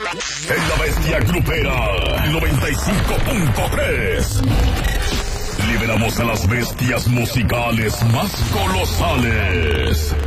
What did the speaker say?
En la Bestia Grupera 95.3 liberamos a las bestias musicales más colosales.